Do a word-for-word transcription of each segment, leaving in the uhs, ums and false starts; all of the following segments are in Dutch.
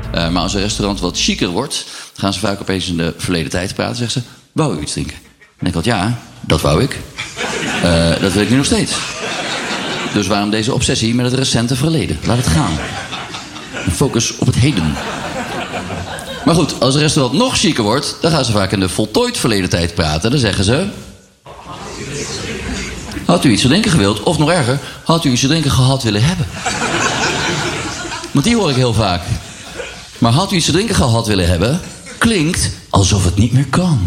Uh, maar als een restaurant wat chiquer wordt... gaan ze vaak opeens in de verleden tijd praten. Zeggen ze, wou u iets drinken? En ik dacht, ja, dat wou ik. Uh, dat wil ik nu nog steeds. Dus waarom deze obsessie met het recente verleden? Laat het gaan. En focus op het heden. Maar goed, als een restaurant nog chiquer wordt... dan gaan ze vaak in de voltooid verleden tijd praten. Dan zeggen ze... had u iets te drinken gewild? Of nog erger, had u iets te drinken gehad willen hebben? Want die hoor ik heel vaak. Maar had u iets te drinken gehad willen hebben... klinkt alsof het niet meer kan.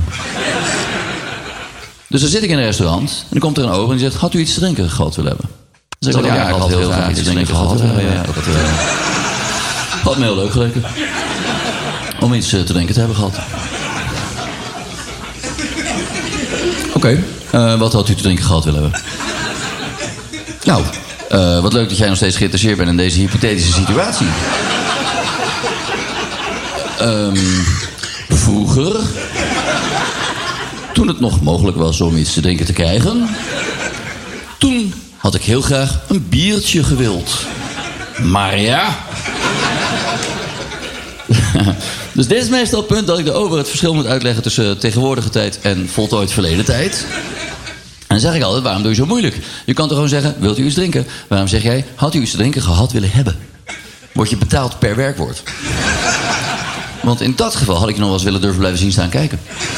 Dus dan zit ik in een restaurant... en dan komt er een ober en die zegt... had u iets te drinken gehad willen hebben? Dan zeg ik, ja, ja, ik had heel graag iets te drinken gehad willen hebben. Ja, dat had, uh, had me heel leuk geleken. Om iets uh, te drinken te hebben gehad. Oké, okay, uh, wat had u te drinken gehad willen hebben? Nou, uh, wat leuk dat jij nog steeds geïnteresseerd bent in deze hypothetische situatie. Um, vroeger, toen het nog mogelijk was om iets te drinken te krijgen... toen had ik heel graag een biertje gewild. Maar ja... Dus dit is meestal het punt dat ik de over het verschil moet uitleggen... tussen tegenwoordige tijd en voltooid verleden tijd. En dan zeg ik altijd, waarom doe je zo moeilijk? Je kan toch gewoon zeggen, wilt u iets drinken? Waarom zeg jij, had u iets te drinken gehad willen hebben? Word je betaald per werkwoord. Want in dat geval had ik je nog wel eens willen durven blijven zien staan kijken.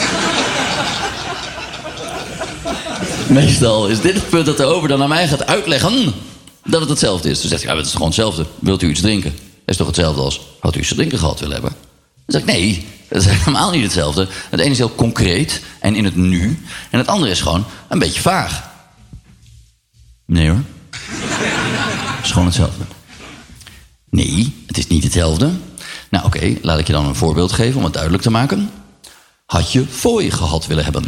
Meestal is dit het punt dat de over dan aan mij gaat uitleggen... dat het hetzelfde is. Dan zegt hij, ja, het is toch gewoon hetzelfde. Wilt u iets drinken? Dat is toch hetzelfde als, had u iets te drinken gehad willen hebben? Dan zeg ik, nee, dat is helemaal niet hetzelfde. Het ene is heel concreet en in het nu. En het andere is gewoon een beetje vaag. Nee hoor. Het is gewoon hetzelfde. Nee, het is niet hetzelfde. Nou oké, okay, laat ik je dan een voorbeeld geven om het duidelijk te maken. Had je fooi gehad willen hebben?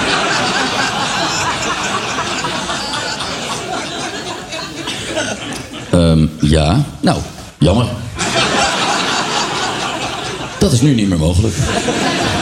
um, ja, nou, jammer. Dat is nu niet meer mogelijk.